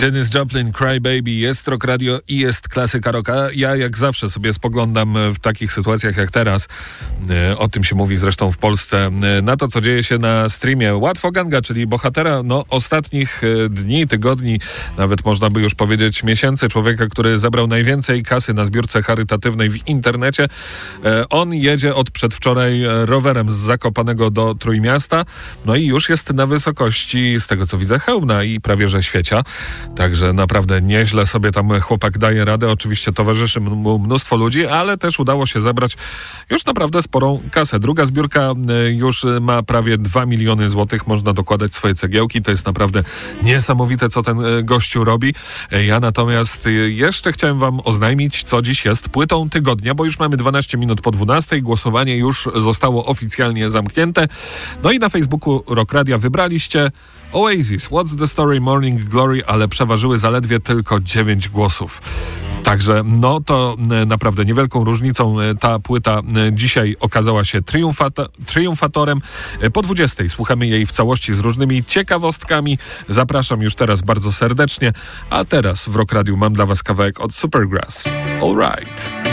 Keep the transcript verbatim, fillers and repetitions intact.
Janis Joplin, Cry Baby, jest Rock Radio i jest klasyka rocka. Ja jak zawsze sobie spoglądam w takich sytuacjach jak teraz, o tym się mówi zresztą w Polsce, na to, co dzieje się na streamie Łatwo Ganga, czyli bohatera no, ostatnich dni, tygodni, nawet można by już powiedzieć miesięcy, człowieka, który zebrał najwięcej kasy na zbiórce charytatywnej w internecie. On jedzie od przedwczoraj rowerem z Zakopanego do Trójmiasta, no i już jest na wysokości, z tego co widzę, Chełmna i prawie że Świecia. Także naprawdę nieźle sobie tam chłopak daje radę. Oczywiście towarzyszy mu mnóstwo ludzi, ale też udało się zebrać już naprawdę sporą kasę. Druga zbiórka już ma prawie dwa miliony złotych. Można dokładać swoje cegiełki. To jest naprawdę niesamowite, co ten gościu robi. Ja natomiast jeszcze chciałem wam oznajmić, co dziś jest płytą tygodnia, bo już mamy dwanaście minut po dwunastej. Głosowanie już zostało oficjalnie zamknięte. No i na Facebooku Rock Radia wybraliście Oasis, What's the Story, Morning Glory, ale przeważyły zaledwie tylko dziewięć głosów. Także no to naprawdę niewielką różnicą ta płyta dzisiaj okazała się triumfata- triumfatorem. Po dwudziestej słuchamy jej w całości z różnymi ciekawostkami. Zapraszam już teraz bardzo serdecznie. A teraz w Rock Radiu mam dla was kawałek od Supergrass. All right.